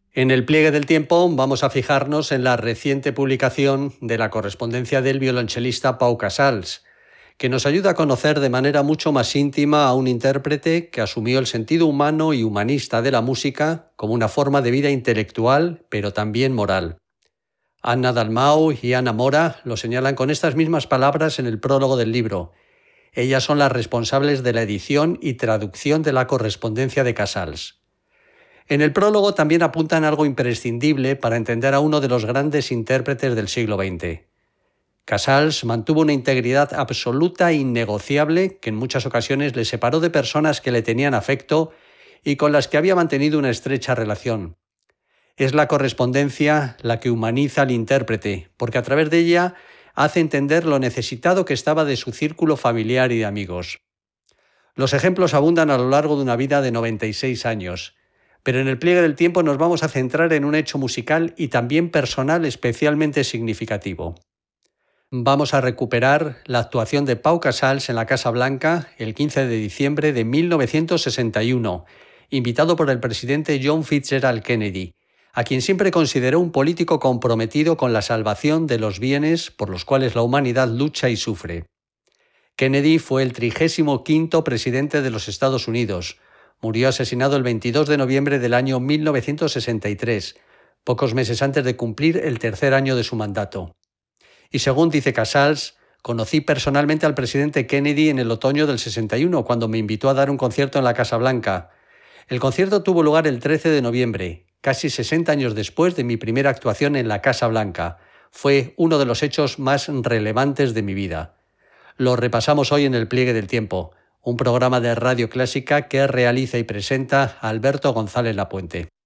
En el pliegue del tiempo vamos a fijarnos en la reciente publicación de la correspondencia del violonchelista Pau Casals, que nos ayuda a conocer de manera mucho más íntima a un intérprete que asumió el sentido humano y humanista de la música como una forma de vida intelectual, pero también moral. Anna Dalmau y Ana Mora lo señalan con estas mismas palabras en el prólogo del libro. Ellas son las responsables de la edición y traducción de la correspondencia de Casals. En el prólogo también apuntan algo imprescindible para entender a uno de los grandes intérpretes del siglo XX. Casals mantuvo una integridad absoluta e innegociable que en muchas ocasiones le separó de personas que le tenían afecto y con las que había mantenido una estrecha relación. Es la correspondencia la que humaniza al intérprete, porque a través de ella hace entender lo necesitado que estaba de su círculo familiar y de amigos. Los ejemplos abundan a lo largo de una vida de 96 años, pero en el pliegue del tiempo nos vamos a centrar en un hecho musical y también personal especialmente significativo. Vamos a recuperar la actuación de Pau Casals en la Casa Blanca el 15 de diciembre de 1961, invitado por el presidente John Fitzgerald Kennedy, a quien siempre consideró un político comprometido con la salvación de los bienes por los cuales la humanidad lucha y sufre. Kennedy fue el 35º presidente de los Estados Unidos. Murió asesinado el 22 de noviembre del año 1963, pocos meses antes de cumplir el tercer año de su mandato. Y según dice Casals, conocí personalmente al presidente Kennedy en el otoño del 61, cuando me invitó a dar un concierto en la Casa Blanca. El concierto tuvo lugar el 13 de noviembre, casi 60 años después de mi primera actuación en la Casa Blanca. Fue uno de los hechos más relevantes de mi vida. Lo repasamos hoy en el pliegue del tiempo, un programa de Radio Clásica que realiza y presenta Alberto González Lapuente.